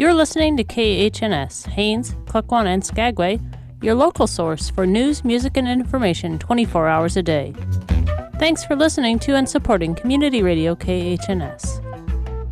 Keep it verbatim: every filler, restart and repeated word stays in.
You're listening to K H N S, Haines, Klukwan, and Skagway, your local source for news, music, and information twenty-four hours a day. Thanks for listening to and supporting Community Radio K H N S.